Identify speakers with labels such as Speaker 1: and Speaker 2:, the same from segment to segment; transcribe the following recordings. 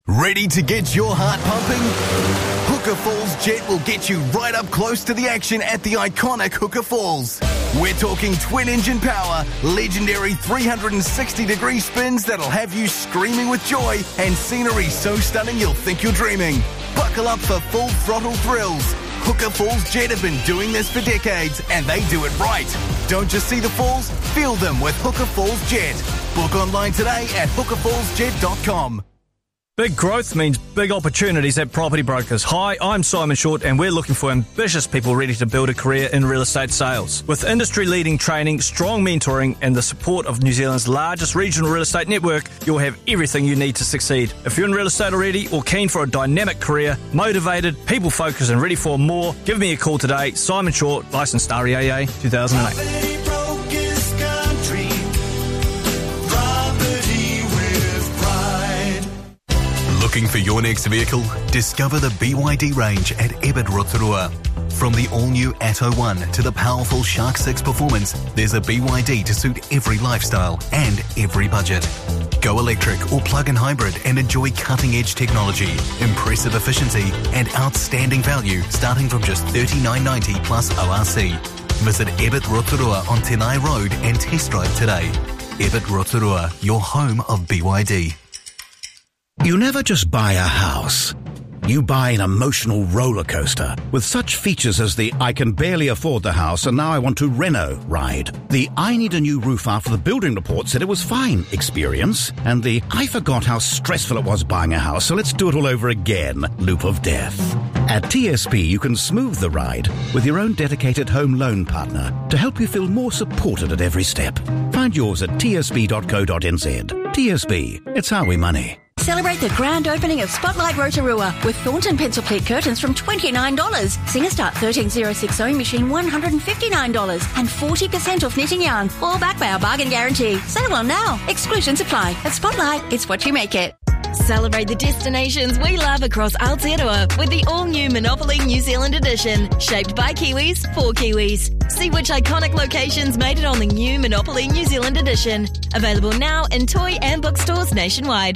Speaker 1: Ready to get your heart pumping? Hooker Falls Jet will get you right up close to the action at the iconic Hooker Falls. We're talking twin-engine power, legendary 360-degree spins that'll have you screaming with joy, and scenery so stunning you'll think you're dreaming. Buckle up for full throttle thrills. Hooker Falls Jet have been doing this for decades, and they do it right. Don't just see the falls, feel them with Hooker Falls Jet. Book online today at hookerfallsjet.com.
Speaker 2: Big growth means big opportunities at Property Brokers. Hi, I'm Simon Short and we're looking for ambitious people ready to build a career in real estate sales. With industry-leading training, strong mentoring and the support of New Zealand's largest regional real estate network, you'll have everything you need to succeed. If you're in real estate already or keen for a dynamic career, motivated, people-focused and ready for more, give me a call today. Simon Short, licensed REAA 2008.
Speaker 1: Looking for your next vehicle? Discover the BYD range at Ebert Rotorua. From the all-new Atto 1 to the powerful Shark 6 performance, there's a BYD to suit every lifestyle and every budget. Go electric or plug-in hybrid and enjoy cutting-edge technology, impressive efficiency and outstanding value starting from just $39.90 plus ORC. Visit Ebert Rotorua on Tenai Road and test drive today. Ebert Rotorua, your home of BYD.
Speaker 3: You never just buy a house. You buy an emotional roller coaster with such features as the I can barely afford the house and now I want to reno ride, the I need a new roof after the building report said it was fine experience, and the I forgot how stressful it was buying a house so let's do it all over again loop of death. At TSB you can smooth the ride with your own dedicated home loan partner to help you feel more supported at every step. Find yours at tsb.co.nz. TSB, it's how we money.
Speaker 4: Celebrate the grand opening of Spotlight Rotorua with Thornton pencil pleat curtains from $29. Singer Start 1306 sewing machine $159 and 40% off knitting yarn, all backed by our bargain guarantee. Settle on now. Exclusions apply. At Spotlight, it's what you make it.
Speaker 5: Celebrate the destinations we love across Aotearoa with the all-new Monopoly New Zealand edition, shaped by Kiwis for Kiwis. See which iconic locations made it on the new Monopoly New Zealand edition. Available now in toy and bookstores nationwide.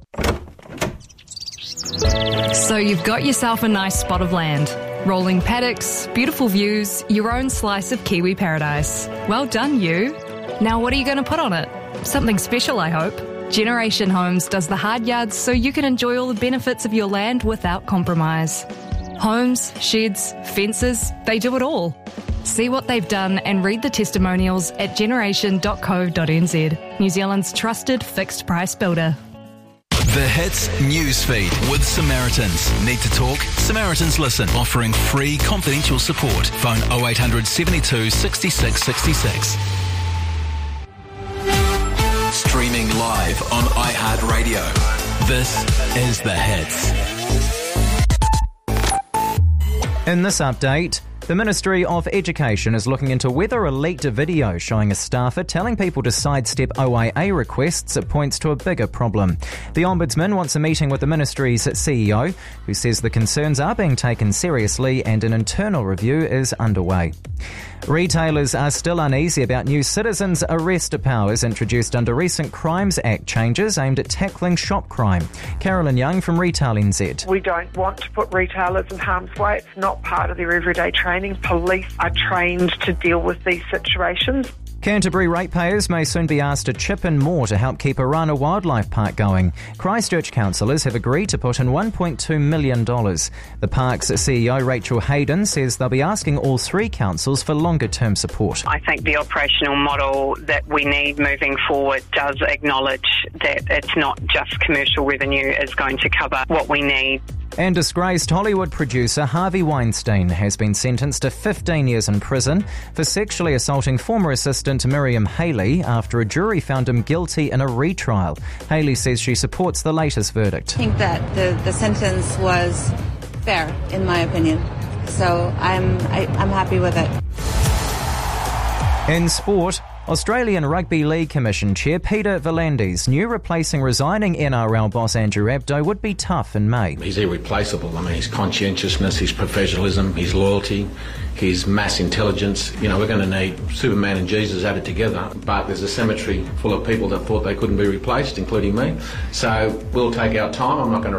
Speaker 6: So you've got yourself a nice spot of land. Rolling paddocks, beautiful views, your own slice of Kiwi paradise. Well done, you. Now what are you going to put on it? Something special, I hope. Generation Homes does the hard yards so you can enjoy all the benefits of your land without compromise. Homes, sheds, fences, they do it all. See what they've done and read the testimonials at generation.co.nz, New Zealand's trusted fixed price builder.
Speaker 7: The Hits Newsfeed with Samaritans. Need to talk? Samaritans Listen, offering free confidential support. Phone 0800 72 66 66. Streaming live on iHeartRadio. This is The Hits.
Speaker 8: In this update, the Ministry of Education is looking into whether a leaked video showing a staffer telling people to sidestep OIA requests points to a bigger problem. The Ombudsman wants a meeting with the Ministry's CEO, who says the concerns are being taken seriously and an internal review is underway. Retailers are still uneasy about new citizens' arrest powers introduced under recent Crimes Act changes aimed at tackling shop crime. Carolyn Young from Retail NZ.
Speaker 9: We don't want to put retailers in harm's way. It's not part of their everyday training. Police are trained to deal with these situations.
Speaker 8: Canterbury ratepayers may soon be asked to chip in more to help keep Orana Wildlife Park going. Christchurch councillors have agreed to put in $1.2 million. The park's CEO Rachel Hayden says they'll be asking all three councils for longer-term support.
Speaker 10: I think the operational model that we need moving forward does acknowledge that it's not just commercial revenue is going to cover what we need.
Speaker 8: And disgraced Hollywood producer Harvey Weinstein has been sentenced to 15 years in prison for sexually assaulting former assistant Miriam Haley after a jury found him guilty in a retrial. Haley says she supports the latest verdict.
Speaker 11: I think that the sentence was fair, in my opinion. So I'm happy with it.
Speaker 8: In sport, Australian Rugby League Commission Chair Peter V'landys knew replacing resigning NRL boss Andrew Abdo would be tough in May.
Speaker 12: He's irreplaceable. I mean, his conscientiousness, his professionalism, his loyalty, his mass intelligence. You know, we're going to need Superman and Jesus added together, but there's a cemetery full of people that thought they couldn't be replaced, including me. So we'll take our time. I'm not going to